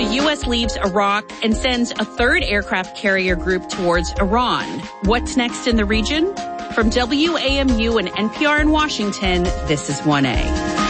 U.S. leaves Iraq and sends a third aircraft carrier group towards Iran. What's next in the region? From WAMU and NPR in Washington, this is 1A.